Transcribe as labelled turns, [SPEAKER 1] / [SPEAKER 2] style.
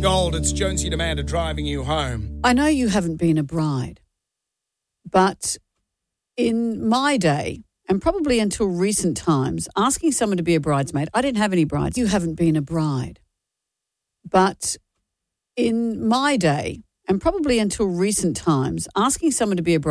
[SPEAKER 1] Gold, it's Jonesy and Amanda driving you home.
[SPEAKER 2] I know you haven't been a bride, but in my day, and probably until recent times, asking someone to be a bridesmaid, I didn't have any brides. You haven't been a bride. But in my day, and probably until recent times, asking someone to be a